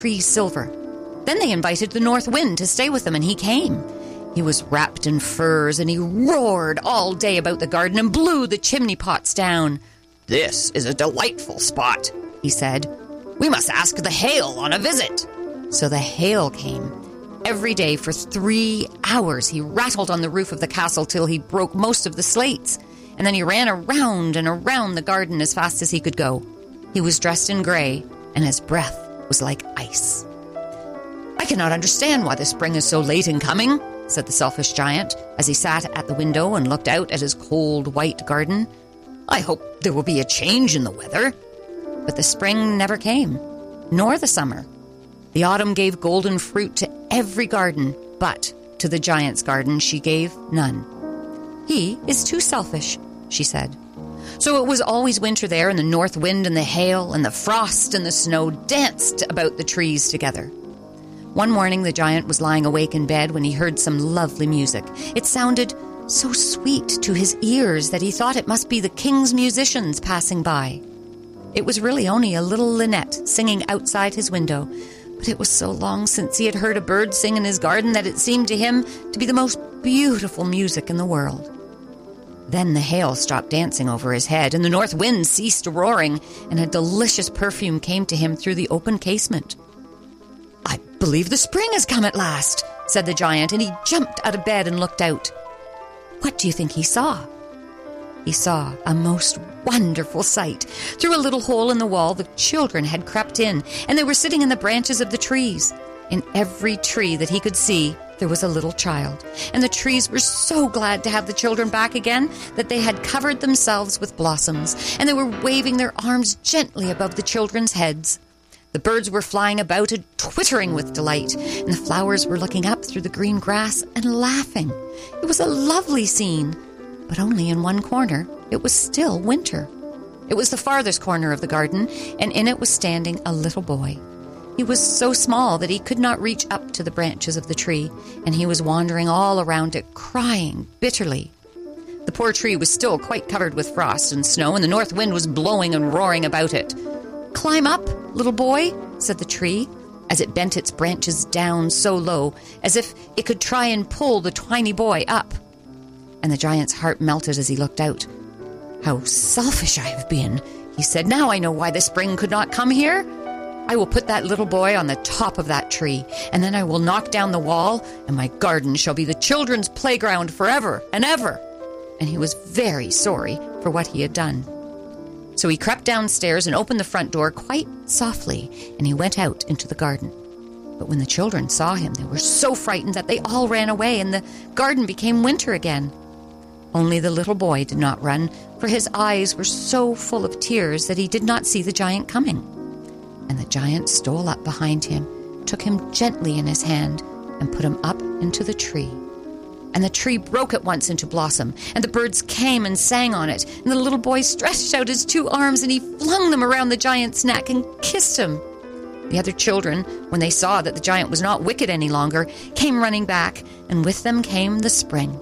trees silver. Then they invited the north wind to stay with them, and he came. He was wrapped in furs, and he roared all day about the garden and blew the chimney pots down. "This is a delightful spot," he said. "We must ask the hail on a visit." So the hail came. Every day for 3 hours he rattled on the roof of the castle till he broke most of the slates, and then he ran around and around the garden as fast as he could go. He was dressed in grey, and his breath was like ice. "I cannot understand why the spring is so late in coming," said the selfish giant, as he sat at the window and looked out at his cold white garden. "I hope there will be a change in the weather." But the spring never came, nor the summer. The autumn gave golden fruit to every garden, but to the giant's garden she gave none. "He is too selfish," she said. So it was always winter there, and the north wind and the hail and the frost and the snow danced about the trees together. One morning the giant was lying awake in bed when he heard some lovely music. It sounded so sweet to his ears that he thought it must be the king's musicians passing by. It was really only a little linnet singing outside his window, but it was so long since he had heard a bird sing in his garden that it seemed to him to be the most beautiful music in the world. Then the hail stopped dancing over his head, and the north wind ceased roaring, and a delicious perfume came to him through the open casement. "I believe the spring has come at last," said the giant, and he jumped out of bed and looked out. What do you think he saw? He saw a most wonderful sight. Through a little hole in the wall, the children had crept in, and they were sitting in the branches of the trees. In every tree that he could see, there was a little child, and the trees were so glad to have the children back again that they had covered themselves with blossoms, and they were waving their arms gently above the children's heads. The birds were flying about and twittering with delight, and the flowers were looking up through the green grass and laughing. It was a lovely scene, but only in one corner it was still winter. It was the farthest corner of the garden, and in it was standing a little boy. He was so small that he could not reach up to the branches of the tree, and he was wandering all around it, crying bitterly. The poor tree was still quite covered with frost and snow, and the north wind was blowing and roaring about it. "Climb up, little boy," said the tree, as it bent its branches down so low, as if it could try and pull the tiny boy up. And the giant's heart melted as he looked out. "How selfish I have been," he said. "Now I know why the spring could not come here. I will put that little boy on the top of that tree, and then I will knock down the wall, and my garden shall be the children's playground forever and ever." And he was very sorry for what he had done. So he crept downstairs and opened the front door quite softly, and he went out into the garden. But when the children saw him, they were so frightened that they all ran away, and the garden became winter again. Only the little boy did not run, for his eyes were so full of tears that he did not see the giant coming. And the giant stole up behind him, took him gently in his hand, and put him up into the tree. And the tree broke at once into blossom, and the birds came and sang on it, and the little boy stretched out his 2 arms, and he flung them around the giant's neck and kissed him. The other children, when they saw that the giant was not wicked any longer, came running back, and with them came the spring.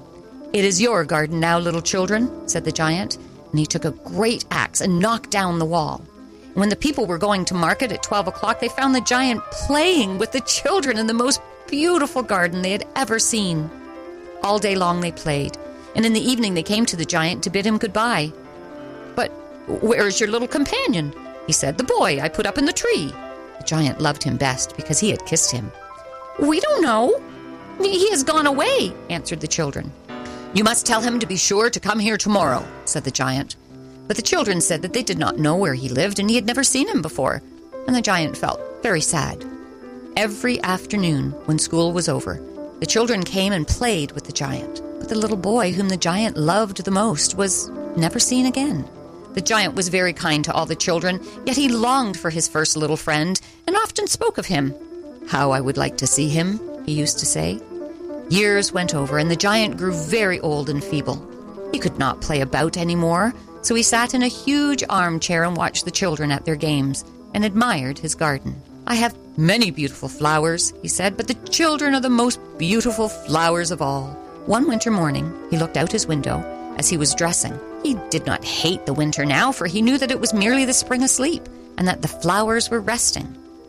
"It is your garden now, little children," said the giant, and he took a great axe and knocked down the wall. And when the people were going to market at 12 o'clock, they found the giant playing with the children in the most beautiful garden they had ever seen. All day long they played, and in the evening they came to the giant to bid him goodbye. "But where is your little companion?" he said. "The boy I put up in the tree." The giant loved him best because he had kissed him. "We don't know. He has gone away," answered the children. "You must tell him to be sure to come here tomorrow," said the giant. But the children said that they did not know where he lived, and he had never seen him before, and the giant felt very sad. Every afternoon, when school was over, the children came and played with the giant, but the little boy whom the giant loved the most was never seen again. The giant was very kind to all the children, yet he longed for his first little friend and often spoke of him. "How I would like to see him," he used to say. Years went over, and the giant grew very old and feeble. He could not play about anymore, so he sat in a huge armchair and watched the children at their games and admired his garden. "I have many beautiful flowers," he said, "but the children are the most beautiful flowers of all." One winter morning, he looked out his window as he was dressing. He did not hate the winter now, for he knew that it was merely the spring asleep, and that the flowers were resting.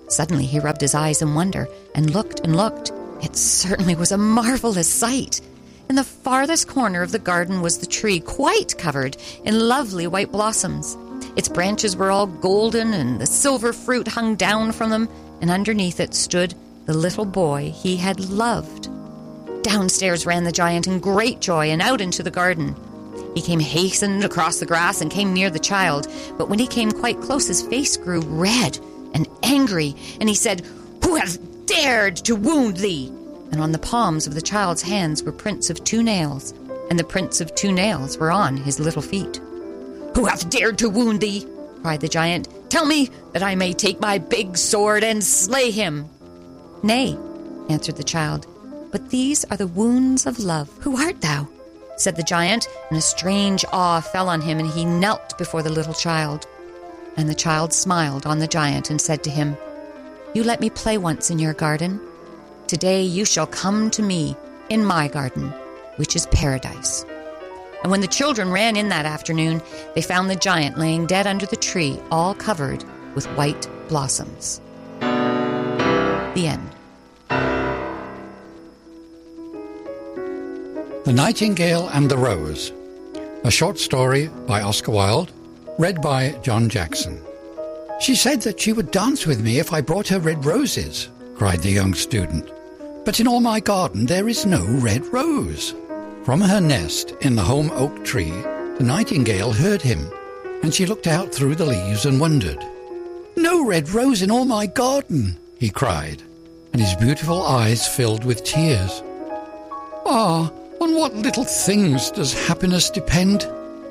Suddenly he rubbed his eyes in wonder and looked and looked. It certainly was a marvelous sight. In the farthest corner of the garden was the tree, quite covered in lovely white blossoms. Its branches were all golden, and the silver fruit hung down from them, and underneath it stood the little boy he had loved. Downstairs ran the giant in great joy and out into the garden. He came hastened across the grass and came near the child, but when he came quite close, his face grew red and angry, and he said, "Who hath dared to wound thee?" And on the palms of the child's hands were prints of 2 nails, and the prints of 2 nails were on his little feet. "Who hath dared to wound thee?" cried the giant. "Tell me, that I may take my big sword and slay him." "Nay," answered the child, "but these are the wounds of love." "Who art thou?" said the giant, and a strange awe fell on him, and he knelt before the little child. And the child smiled on the giant and said to him, "You let me play once in your garden. Today you shall come to me in my garden, which is paradise." And when the children ran in that afternoon, they found the giant laying dead under the tree, all covered with white blossoms. The end. The Nightingale and the Rose, a short story by Oscar Wilde, read by John Jackson. "She said that she would dance with me if I brought her red roses," cried the young student. "But in all my garden there is no red rose." From her nest in the home oak tree, the nightingale heard him, and she looked out through the leaves and wondered. "No red rose in all my garden," he cried, and his beautiful eyes filled with tears. "Ah, on what little things does happiness depend?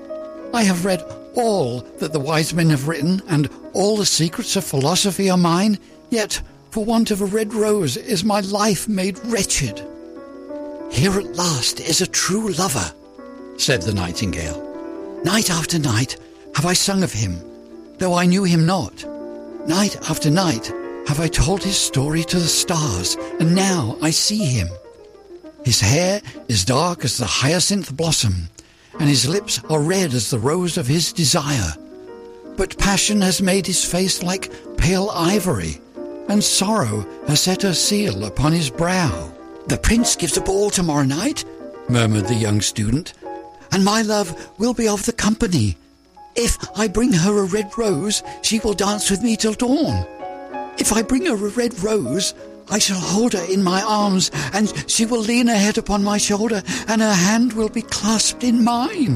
I have read all that the wise men have written, and all the secrets of philosophy are mine, yet for want of a red rose is my life made wretched." "Here at last is a true lover," said the nightingale. "Night after night have I sung of him, though I knew him not. Night after night have I told his story to the stars, and now I see him. His hair is dark as the hyacinth blossom, and his lips are red as the rose of his desire. But passion has made his face like pale ivory, and sorrow has set her seal upon his brow." "The prince gives a ball tomorrow night," murmured the young student, "and my love will be of the company. If I bring her a red rose, she will dance with me till dawn. If I bring her a red rose, I shall hold her in my arms, and she will lean her head upon my shoulder, and her hand will be clasped in mine.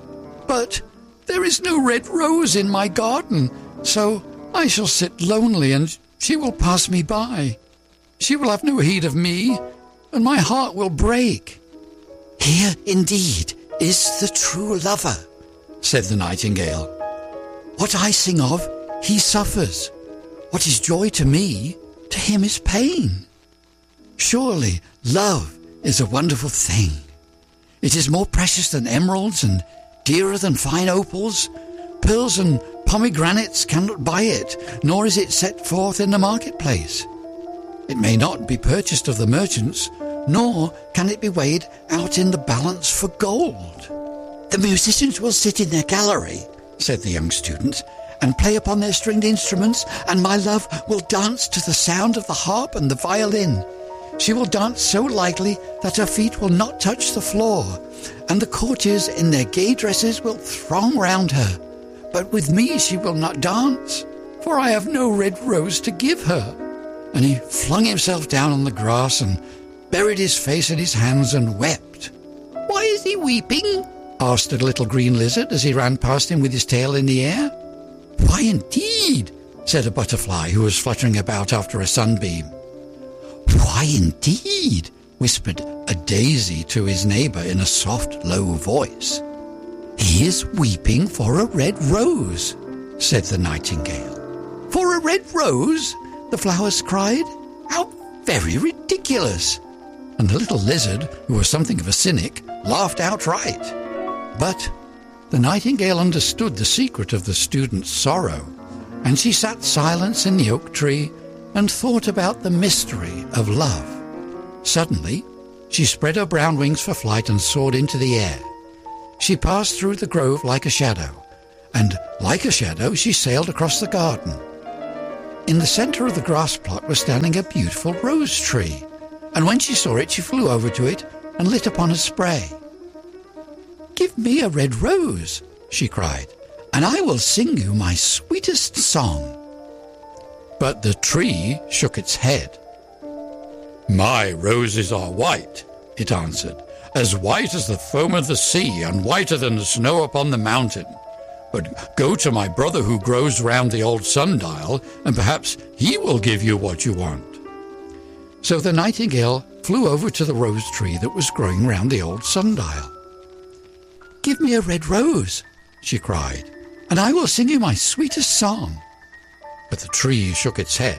But there is no red rose in my garden, so I shall sit lonely, and she will pass me by. She will have no heed of me, and my heart will break." "Here indeed is the true lover," said the nightingale. "What I sing of, he suffers. What is joy to me, to him is pain. Surely love is a wonderful thing. It is more precious than emeralds and dearer than fine opals. Pearls and pomegranates cannot buy it, nor is it set forth in the marketplace. It may not be purchased of the merchants, nor can it be weighed out in the balance for gold." "The musicians will sit in their gallery," said the young student, "and play upon their stringed instruments, and my love will dance to the sound of the harp and the violin. She will dance so lightly that her feet will not touch the floor, and the courtiers in their gay dresses will throng round her. But with me she will not dance, for I have no red rose to give her." And he flung himself down on the grass and buried his face in his hands and wept. "Why is he weeping?" asked a little green lizard as he ran past him with his tail in the air. "Why indeed?" said a butterfly who was fluttering about after a sunbeam. "Why indeed?" whispered a daisy to his neighbour in a soft, low voice. "He is weeping for a red rose," said the nightingale. "For a red rose?" the flowers cried. "How very ridiculous!" And the little lizard, who was something of a cynic, laughed outright. But the nightingale understood the secret of the student's sorrow, and she sat silent in the oak tree and thought about the mystery of love. Suddenly, she spread her brown wings for flight and soared into the air. She passed through the grove like a shadow, and like a shadow she sailed across the garden. In the centre of the grass plot was standing a beautiful rose tree, and when she saw it, she flew over to it and lit upon a spray. "Give me a red rose," she cried, "and I will sing you my sweetest song." But the tree shook its head. "My roses are white," it answered, "as white as the foam of the sea and whiter than the snow upon the mountain. But go to my brother who grows round the old sundial, and perhaps he will give you what you want." So the nightingale flew over to the rose tree that was growing round the old sundial. "Give me a red rose," she cried, "and I will sing you my sweetest song." But the tree shook its head.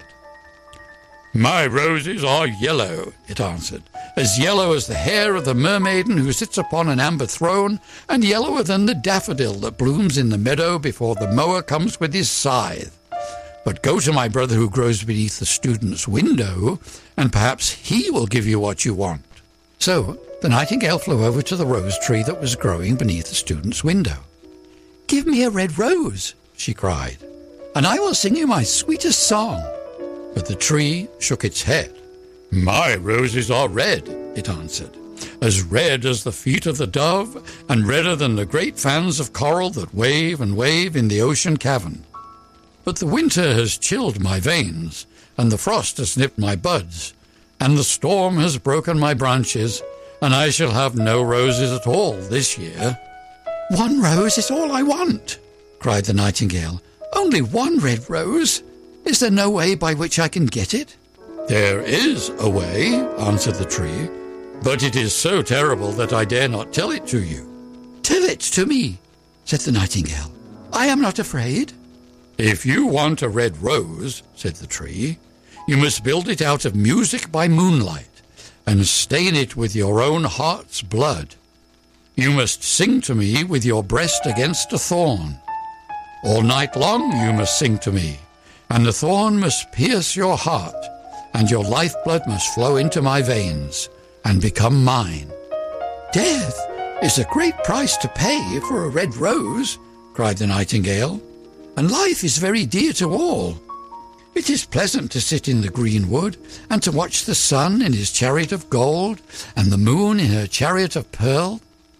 "My roses are yellow," it answered, "as yellow as the hair of the mermaiden who sits upon an amber throne, and yellower than the daffodil that blooms in the meadow before the mower comes with his scythe. But go to my brother who grows beneath the student's window, and perhaps he will give you what you want." So the nightingale flew over to the rose tree that was growing beneath the student's window. "Give me a red rose," she cried, "and I will sing you my sweetest song." But the tree shook its head. "My roses are red," it answered, "as red as the feet of the dove, and redder than the great fans of coral that wave and wave in the ocean cavern. But the winter has chilled my veins, and the frost has nipped my buds, and the storm has broken my branches, and I shall have no roses at all this year." "One rose is all I want," cried the nightingale. "Only one red rose. Is there no way by which I can get it?" "There is a way," answered the tree, "but it is so terrible that I dare not tell it to you." "Tell it to me," said the nightingale. "I am not afraid." "If you want a red rose," said the tree, "you must build it out of music by moonlight, and stain it with your own heart's blood. You must sing to me with your breast against a thorn. All night long you must sing to me, and the thorn must pierce your heart, and your lifeblood must flow into my veins and become mine." "Death is a great price to pay for a red rose," cried the nightingale, "and life is very dear to all. It is pleasant to sit in the green wood and to watch the sun in his chariot of gold and the moon in her chariot of pearl.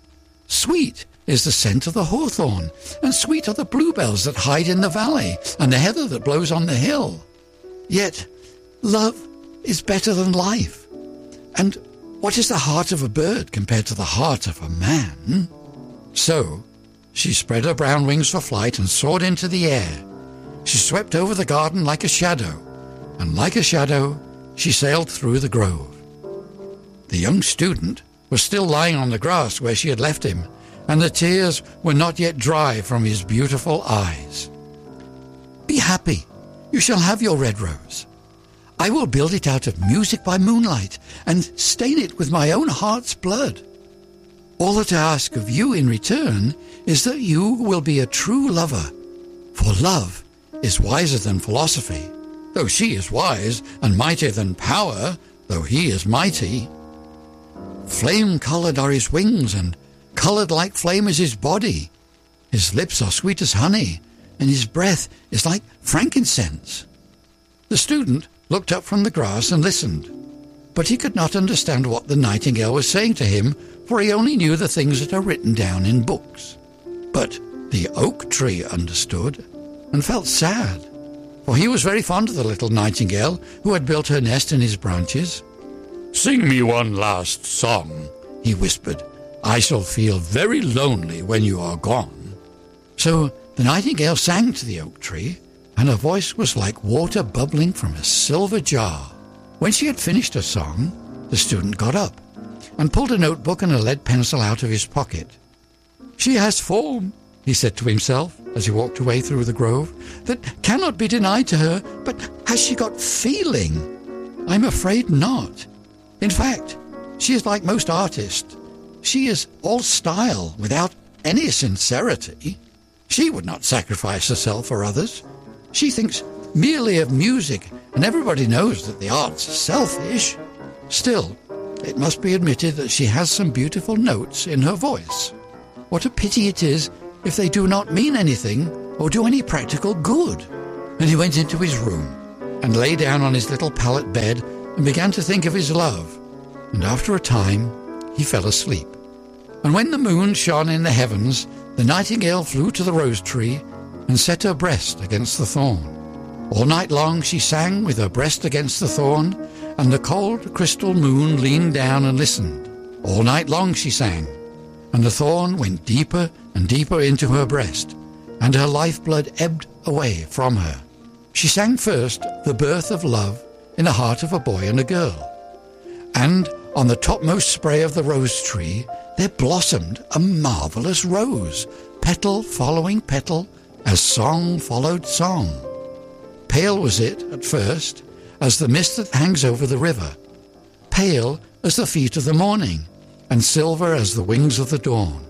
Sweet is the scent of the hawthorn, and sweet are the bluebells that hide in the valley, and the heather that blows on the hill. Yet love is better than life. And what is the heart of a bird compared to the heart of a man?" So she spread her brown wings for flight and soared into the air. She swept over the garden like a shadow, and like a shadow she sailed through the grove. The young student was still lying on the grass where she had left him, and the tears were not yet dry from his beautiful eyes. "Be happy. You shall have your red rose. I will build it out of music by moonlight and stain it with my own heart's blood. All that I ask of you in return is that you will be a true lover, for love is wiser than philosophy, though she is wise, and mightier than power, though he is mighty. Flame-coloured are his wings, and coloured like flame is his body. His lips are sweet as honey, and his breath is like frankincense." The student looked up from the grass and listened, but he could not understand what the nightingale was saying to him, for he only knew the things that are written down in books. But the oak tree understood and felt sad, for he was very fond of the little nightingale who had built her nest in his branches. "Sing me one last song," he whispered. "I shall feel very lonely when you are gone." So the nightingale sang to the oak tree, and her voice was like water bubbling from a silver jar. When she had finished her song, the student got up and pulled a notebook and a lead pencil out of his pocket. "She has form," he said to himself as he walked away through the grove, "that cannot be denied to her, but has she got feeling? I'm afraid not. In fact, she is like most artists. She is all style without any sincerity. She would not sacrifice herself for others. She thinks merely of music, and everybody knows that the art's selfish. Still, it must be admitted that she has some beautiful notes in her voice. What a pity it is if they do not mean anything or do any practical good." And he went into his room and lay down on his little pallet bed and began to think of his love. And after a time, he fell asleep. And when the moon shone in the heavens, the nightingale flew to the rose tree and set her breast against the thorn. All night long she sang with her breast against the thorn, and the cold crystal moon leaned down and listened. All night long she sang, and the thorn went deeper and deeper into her breast, and her lifeblood ebbed away from her. She sang first the birth of love in the heart of a boy and a girl. And on the topmost spray of the rose tree there blossomed a marvelous rose, petal following petal, as song followed song. Pale was it at first, as the mist that hangs over the river, pale as the feet of the morning, and silver as the wings of the dawn.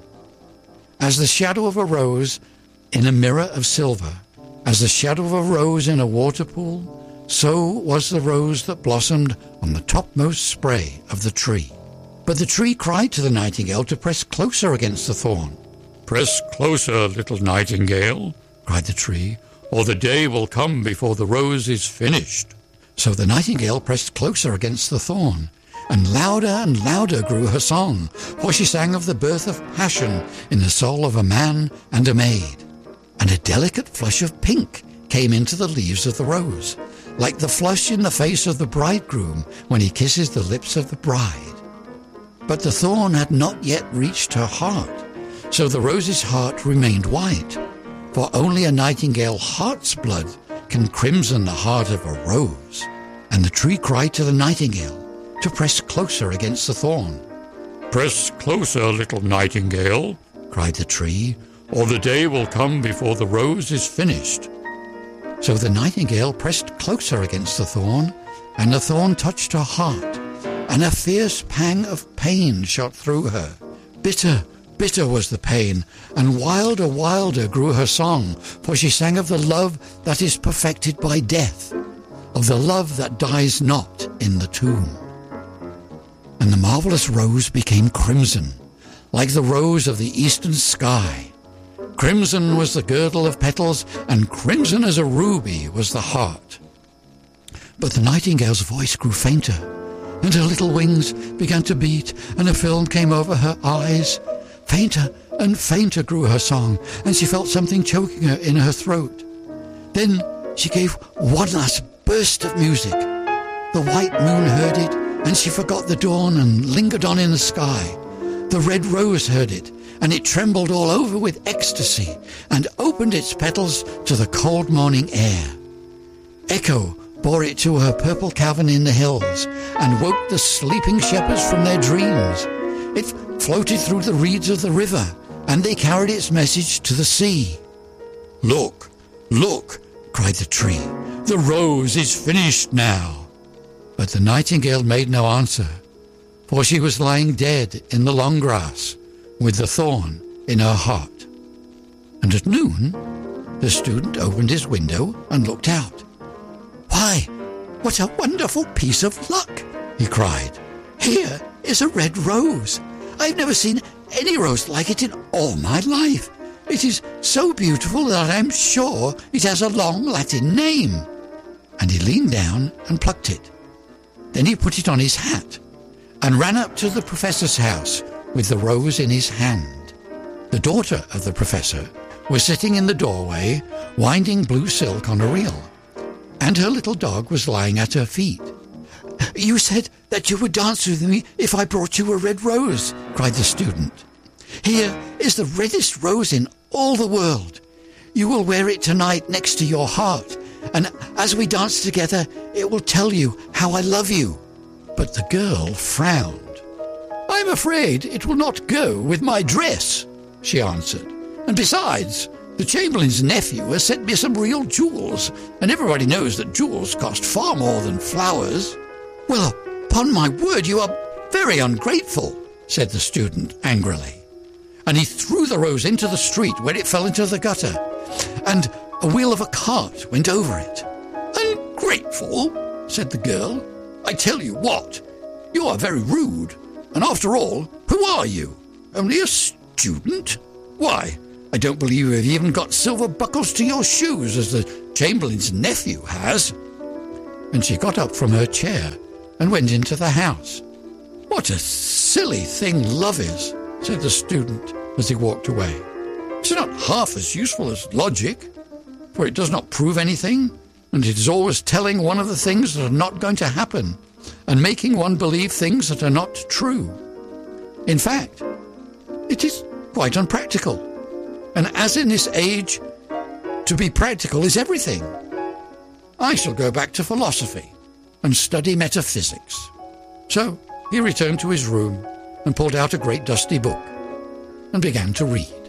As the shadow of a rose in a mirror of silver, as the shadow of a rose in a water pool, so was the rose that blossomed on the topmost spray of the tree. But the tree cried to the nightingale to press closer against the thorn. "Press closer, little nightingale," cried the tree, "or the day will come before the rose is finished." So the nightingale pressed closer against the thorn, and louder grew her song, for she sang of the birth of passion in the soul of a man and a maid. And a delicate flush of pink came into the leaves of the rose, like the flush in the face of the bridegroom when he kisses the lips of the bride. But the thorn had not yet reached her heart, so the rose's heart remained white, for only a nightingale heart's blood can crimson the heart of a rose. And the tree cried to the nightingale to press closer against the thorn. "Press closer, little nightingale," cried the tree, "or the day will come before the rose is finished." So the nightingale pressed closer against the thorn, and the thorn touched her heart, and a fierce pang of pain shot through her. Bitter, bitter was the pain, and wilder grew her song, for she sang of the love that is perfected by death, of the love that dies not in the tomb. And the marvelous rose became crimson, like the rose of the eastern sky. Crimson was the girdle of petals, and crimson as a ruby was the heart. But the nightingale's voice grew fainter, and her little wings began to beat, and a film came over her eyes. Fainter and fainter grew her song, and she felt something choking her in her throat. Then she gave one last burst of music. The white moon heard it, and she forgot the dawn and lingered on in the sky. The red rose heard it, and it trembled all over with ecstasy, and opened its petals to the cold morning air. Echo bore it to her purple cavern in the hills, and woke the sleeping shepherds from their dreams. It floated through the reeds of the river, and they carried its message to the sea. "Look, look," cried the tree, "the rose is finished now." But the nightingale made no answer, for she was lying dead in the long grass, with the thorn in her heart. And at noon, the student opened his window and looked out. "Why, what a wonderful piece of luck!" he cried. "Here is a red rose. I've never seen any rose like it in all my life. It is so beautiful that I'm sure it has a long Latin name." And he leaned down and plucked it. Then he put it on his hat and ran up to the professor's house with the rose in his hand. The daughter of the professor was sitting in the doorway, winding blue silk on a reel, and her little dog was lying at her feet. "You said that you would dance with me if I brought you a red rose," cried the student. "Here is the reddest rose in all the world. You will wear it tonight next to your heart, and as we dance together, it will tell you how I love you." But the girl frowned. "I'm afraid it will not go with my dress," she answered. "And besides, the Chamberlain's nephew has sent me some real jewels, and everybody knows that jewels cost far more than flowers." "Well, upon my word, you are very ungrateful," said the student angrily. And he threw the rose into the street, where it fell into the gutter, and a wheel of a cart went over it. "Ungrateful," said the girl. "I tell you what, you are very rude. And after all, who are you? Only a student? Why, I don't believe you've even got silver buckles to your shoes, as the Chamberlain's nephew has." and she got up from her chair and went into the house. "What a silly thing love is," said the student as he walked away. "It's not half as useful as logic, for it does not prove anything, and it is always telling one of the things that are not going to happen and making one believe things that are not true. In fact, it is quite unpractical. And as in this age, to be practical is everything. I shall go back to philosophy and study metaphysics." So he returned to his room and pulled out a great dusty book and began to read.